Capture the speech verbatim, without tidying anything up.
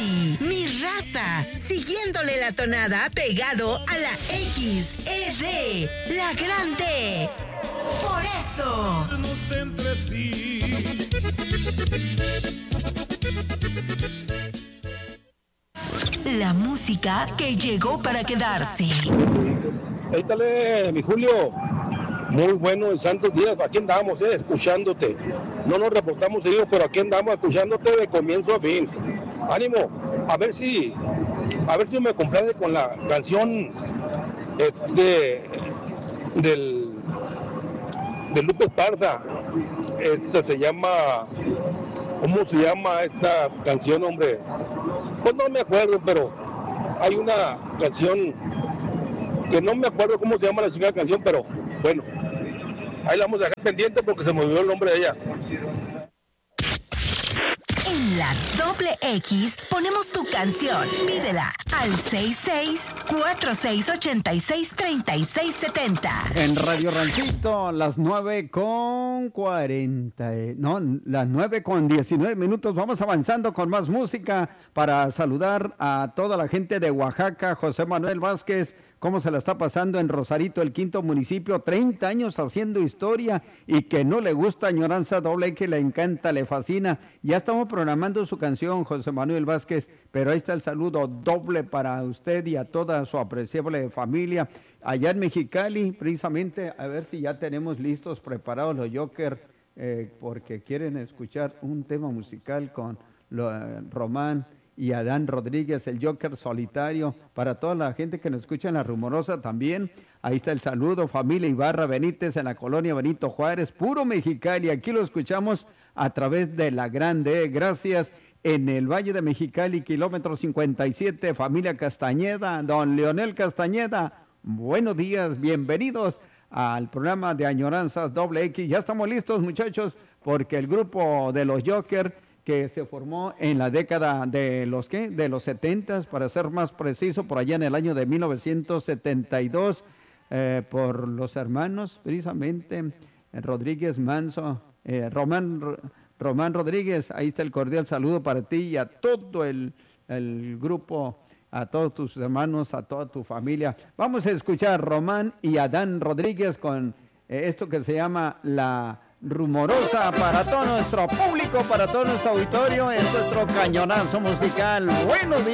Ay, mi raza. Siguiéndole la tonada pegado a la X, R, la grande. Por eso. Entre sí. La música que llegó para quedarse. Éítale, mi Julio. Muy bueno y santos días. Aquí andamos, eh, escuchándote. No nos reportamos seguidos, pero aquí andamos escuchándote de comienzo a fin. Ánimo, a ver si, a ver si me complace con la canción eh, de, del, de Lupe Esparza. Esta se llama, ¿cómo se llama esta canción, hombre? Pues no me acuerdo, pero hay una canción que no me acuerdo cómo se llama la chingada canción, pero bueno, ahí la vamos a dejar pendiente porque se me olvidó el nombre de ella. En la doble X ponemos tu canción. Pídela al seis seis cuatro seis ocho seis tres seis siete cero. En Radio Ranchito, las nueve con cuarenta. No, las nueve con diecinueve minutos. Vamos avanzando con más música para saludar a toda la gente de Oaxaca. José Manuel Vázquez, cómo se la está pasando en Rosarito, el quinto municipio, treinta años haciendo historia y que no le gusta Añoranza Doble, que le encanta, le fascina. Ya estamos programando su canción, José Manuel Vázquez, pero ahí está el saludo doble para usted y a toda su apreciable familia. Allá en Mexicali, precisamente, a ver si ya tenemos listos, preparados los Joker, eh, porque quieren escuchar un tema musical con lo, eh, Román y Adán Rodríguez, el Joker solitario, para toda la gente que nos escucha en La Rumorosa también. Ahí está el saludo, familia Ibarra Benítez en la colonia Benito Juárez, puro Mexicali. Aquí lo escuchamos a través de La Grande. Gracias. En el Valle de Mexicali, kilómetro cincuenta y siete, familia Castañeda, don Leonel Castañeda. Buenos días, bienvenidos al programa de Añoranzas Doble X. Ya estamos listos, muchachos, porque el grupo de los Joker, que se formó en la década de los ¿qué? De los setentas, para ser más preciso, por allá en el año de mil novecientos setenta y dos, eh, por los hermanos, precisamente, eh, Rodríguez Manso, eh, Román, Román Rodríguez. Ahí está el cordial saludo para ti y a todo el, el grupo, a todos tus hermanos, a toda tu familia. Vamos a escuchar Román y Adán Rodríguez con eh, esto que se llama La Rumorosa, para todo nuestro público, para todo nuestro auditorio, en nuestro cañonazo musical. Buenos días.